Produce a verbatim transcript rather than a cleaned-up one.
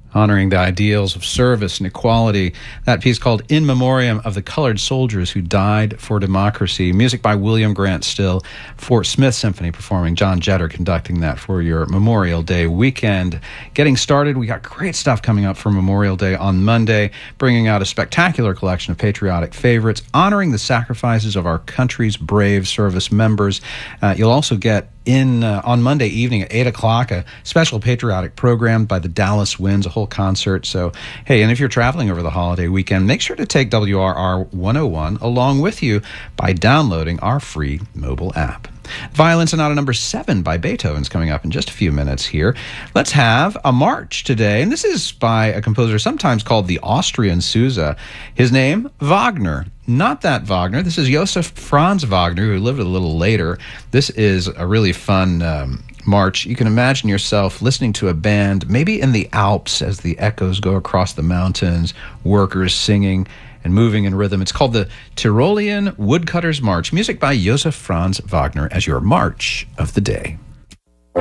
honoring the ideals of service and equality. That piece called In Memoriam of the Colored Soldiers Who Died for Democracy. Music by William Grant Still. Fort Smith Symphony performing. John Jetter conducting that for your Memorial Day weekend. Getting started, we got great stuff coming up for Memorial Day on Monday, bringing out a spectacular collection of patriotic favorites, honoring the sacrifices of our country's brave service members. Uh, you'll also get In uh, on Monday evening at eight o'clock, a special patriotic program by the Dallas Winds, a whole concert. So, hey, and if you're traveling over the holiday weekend, make sure to take W R R one oh one along with you by downloading our free mobile app. Violin Sonata number seven by Beethoven's coming up in just a few minutes here. Let's have a march today, and this is by a composer sometimes called the Austrian Sousa. His name, Wagner. Not that Wagner. This is Joseph Franz Wagner, who lived a little later. This is a really fun um, march. You can imagine yourself listening to a band, maybe in the Alps as the echoes go across the mountains, workers singing and moving in rhythm. It's called the Tyrolean Woodcutters March. Music by Joseph Franz Wagner as your march of the day.